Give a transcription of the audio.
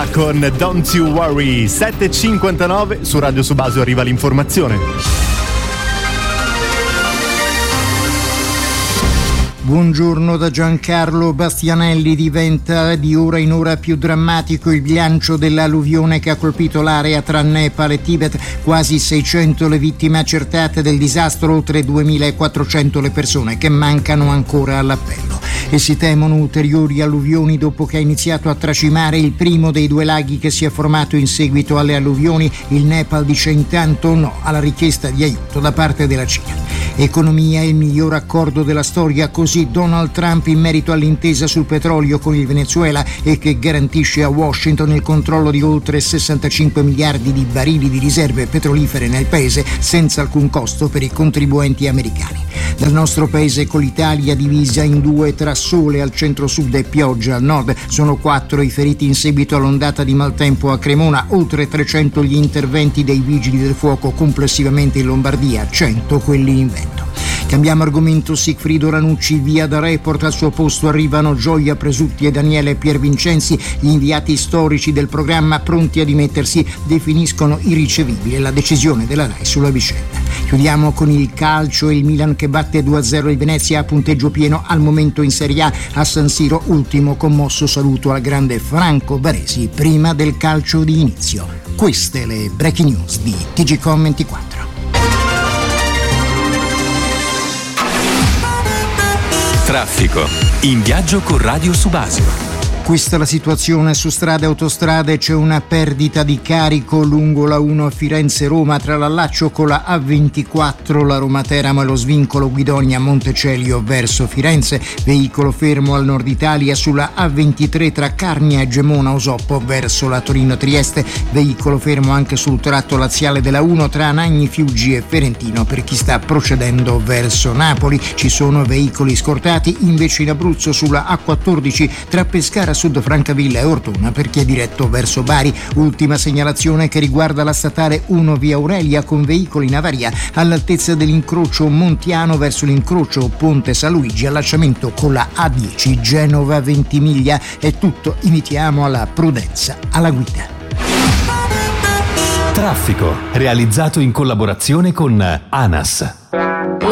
Sia con Don't You Worry. 7.59 su Radio Subasio arriva l'informazione. Buongiorno da Giancarlo Bastianelli. Diventa di ora in ora più drammatico il bilancio dell'alluvione che ha colpito l'area tra Nepal e Tibet. Quasi 600 le vittime accertate del disastro, oltre 2.400 le persone che mancano ancora all'appello. E si temono ulteriori alluvioni dopo che ha iniziato a tracimare il primo dei due laghi che si è formato in seguito alle alluvioni. Il Nepal dice intanto no alla richiesta di aiuto da parte della Cina. Economia è il miglior accordo della storia, così Donald Trump in merito all'intesa sul petrolio con il Venezuela e che garantisce a Washington il controllo di oltre 65 miliardi di barili di riserve petrolifere nel paese senza alcun costo per i contribuenti americani. Dal nostro paese, con l'Italia divisa in due tra sole al centro-sud e pioggia al nord, sono 4 i feriti in seguito all'ondata di maltempo a Cremona, oltre 300 gli interventi dei vigili del fuoco complessivamente in Lombardia, 100 quelli in vento. Cambiamo argomento. Sigfrido Ranucci via da Report. Al suo posto arrivano Gioia Presutti e Daniele Piervincenzi, gli inviati storici del programma pronti a dimettersi, definiscono irricevibile la decisione della RAI sulla vicenda. Chiudiamo con il calcio e il Milan che batte 2-0 il Venezia a punteggio pieno al momento in Serie A San Siro. Ultimo commosso saluto al grande Franco Baresi prima del calcio di inizio. Queste le breaking news di TGCOM24. Traffico. In viaggio con Radio Subasio. Questa è la situazione su strade e autostrade. C'è una perdita di carico lungo la 1 a Firenze-Roma tra l'allaccio con la A24, la Roma-Teramo e lo svincolo Guidonia-Montecelio verso Firenze. Veicolo fermo al nord Italia sulla A23 tra Carnia e Gemona-Osoppo verso la Torino-Trieste. Veicolo fermo anche sul tratto laziale della 1 tra Anagni, Fiuggi e Ferentino per chi sta procedendo verso Napoli. Ci sono veicoli scortati invece in Abruzzo sulla A14 tra Pescara Sud Francavilla e Ortona per chi è diretto verso Bari. Ultima segnalazione che riguarda la statale 1 via Aurelia con veicoli in avaria all'altezza dell'incrocio Montiano verso l'incrocio Ponte San Luigi, allacciamento con la A10 Genova Ventimiglia. È tutto, invitiamo alla prudenza alla guida. Traffico, realizzato in collaborazione con ANAS.